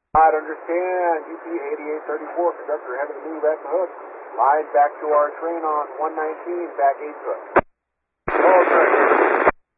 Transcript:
I understand. UP 8834, conductor having to move at the hook. Line back to our train on 119, back 8 foot. All train.